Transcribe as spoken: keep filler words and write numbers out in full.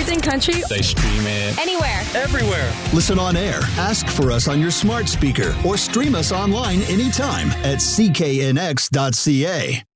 It's in country. They stream it Anywhere. everywhere. Listen on air, ask for us on your smart speaker, or stream us online anytime at c k n x dot c a.